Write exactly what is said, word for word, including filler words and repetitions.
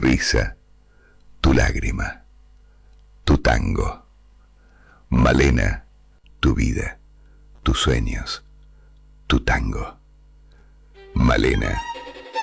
risa, tu lágrima, tu tango. Malena, tu vida, tus sueños, tu tango. Malena.